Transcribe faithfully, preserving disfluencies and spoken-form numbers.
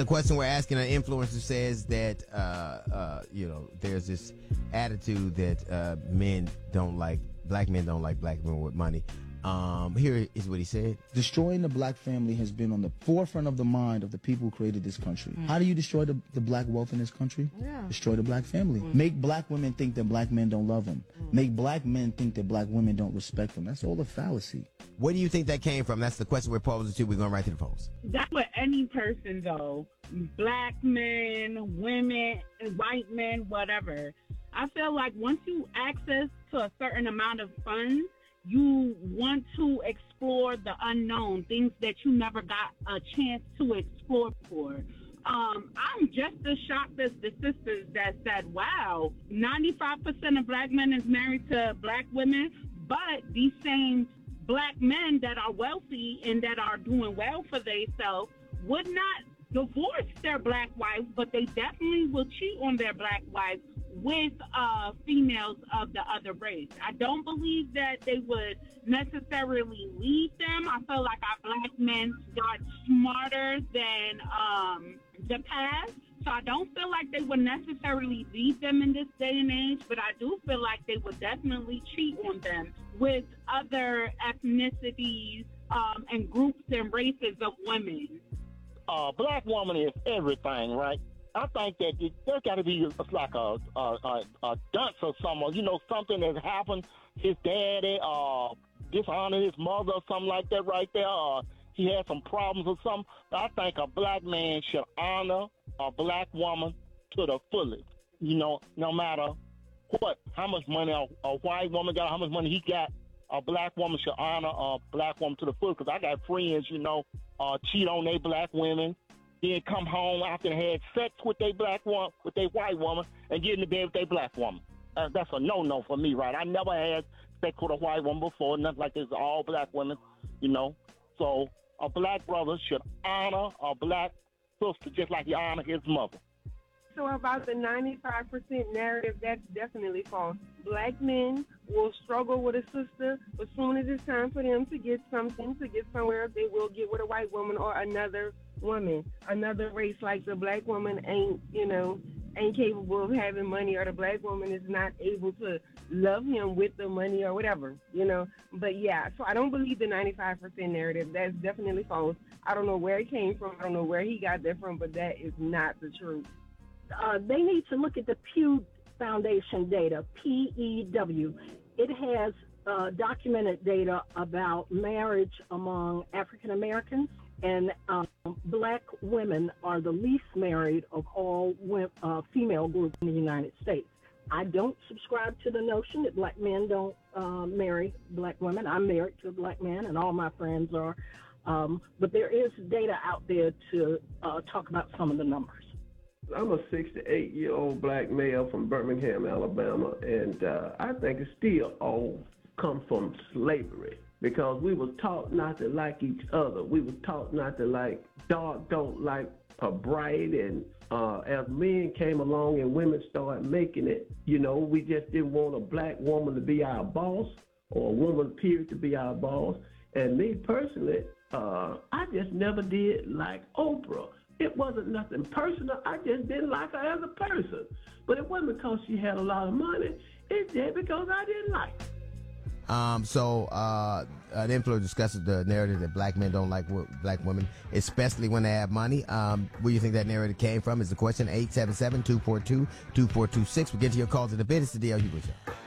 the question we're asking. An influencer says that uh, uh, you know there's this attitude that uh, men don't like black men don't like black women with money. Um, here is what he said. Destroying the black family has been on the forefront of the mind of the people who created this country. Mm. How do you destroy the, the black wealth in this country? Yeah. Destroy the black family. Mm. Make black women think that black men don't love them. Mm. Make black men think that black women don't respect them. That's all a fallacy. Where do you think that came from? That's the question we're posing to. We're going right to the phones. That's what any person, though. Black men, women, white men, whatever. I feel like once you access to a certain amount of funds, you want to explore the unknown, things that you never got a chance to explore before. Um, I'm just as shocked as the sisters that said, wow, ninety-five percent of black men is married to black women, but these same black men that are wealthy and that are doing well for themselves would not divorce their black wives, but they definitely will cheat on their black wives with uh, females of the other race. I don't believe that they would necessarily leave them. I feel like our black men got smarter than um, the past. So I don't feel like they would necessarily leave them in this day and age, but I do feel like they would definitely cheat on them with other ethnicities um, and groups and races of women. Uh, black woman is everything, right? I think that it, there's got to be like a, a, a, a dunce or something, you know, something that happened. His daddy uh, dishonored his mother or something like that right there. Uh, he had some problems or something. I think a black man should honor a black woman to the fullest, you know, no matter what, how much money a, a white woman got, how much money he got. A black woman should honor a black woman to the fullest. Because I got friends, you know, uh, cheat on their black women, then come home after they had sex with their black woman, with their white woman, and get in the bed with their black woman. Uh, that's a no-no for me, right? I never had sex with a white woman before, nothing like this. All black women, you know. So a black brother should honor a black sister just like he honor his mother. So about the ninety-five percent narrative, that's definitely false. Black men will struggle with a sister, but as soon as it's time for them to get something, to get somewhere, they will get with a white woman or another woman. Another race, like the black woman ain't, you know, ain't capable of having money, or the black woman is not able to love him with the money or whatever, you know. But yeah, so I don't believe the ninety-five percent narrative. That's definitely false. I don't know where it came from. I don't know where he got that from, but that is not the truth. Uh, they need to look at the Pew Foundation data, P E W. It has uh, documented data about marriage among African Americans, and um, black women are the least married of all uh, female groups in the United States. I don't subscribe to the notion that black men don't uh, marry black women. I'm married to a black man, and all my friends are. Um, but there is data out there to uh, talk about some of the numbers. I'm a sixty-eight-year-old black male from Birmingham, Alabama, and uh, I think it still all comes from slavery, because we were taught not to like each other. We were taught not to like dark, don't like a bright, and uh, as men came along and women started making it, you know, we just didn't want a black woman to be our boss, or a woman period to be our boss. And me personally, uh, I just never did like Oprah. It wasn't nothing personal. I just didn't like her as a person. But it wasn't because she had a lot of money. It's just because I didn't like her. Um, so uh, an influencer discusses the narrative that black men don't like w- black women, especially when they have money. Um, where do you think that narrative came from is the question. eight seven seven, two four two, two four two six. We'll get to your calls in a bit. It's the D L Hubert Show.